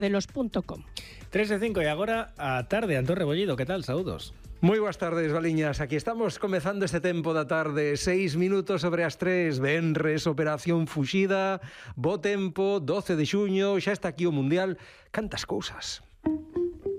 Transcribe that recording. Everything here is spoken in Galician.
velos.com. 3:05 e agora a tarde, Antón Rebollido, que tal? Saúdos. Moi boas tardes, Valiñas. Aquí estamos comezando este tempo da tarde, 6 minutos sobre as 3, venres, operación fuxida, bo tempo, 12 de xuño, xa está aquí o Mundial, cantas cousas.